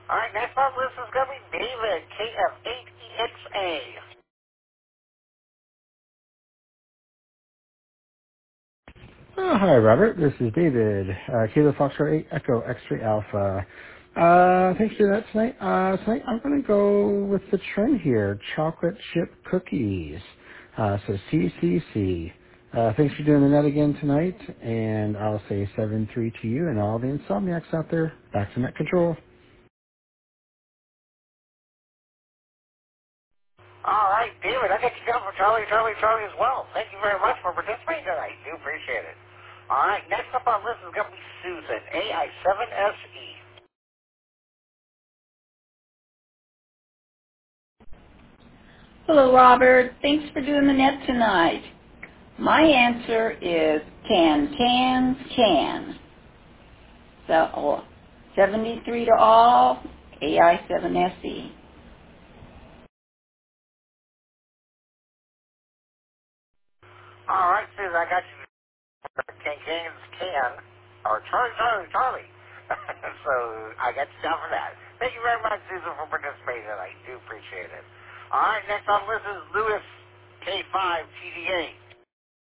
All right, next on the list is going to be David, KF8EXA. Hi, Robert. This is David, Kilo Foxtrot 8 Echo X-Ray Alpha. Thanks for that tonight. Tonight I'm going to go with the trend here, chocolate chip cookies. So CCC. Thanks for doing the net again tonight, and I'll say 7-3 to you and all the insomniacs out there. Back to net control. All right, David, I got you down for Charlie as well. Thank you very much for participating tonight. Do appreciate it. All right, next up on the list is going to be Susan, AI7SE. Hello, Robert. Thanks for doing the net tonight. My answer is can. So, 73 to all, AI7SE. All right, Susan, I got you. Can, or Charlie. So I got you down for that. Thank you very much, Susan, for participating tonight. Do appreciate it. All right, next on the list is Lewis, K5 TDA.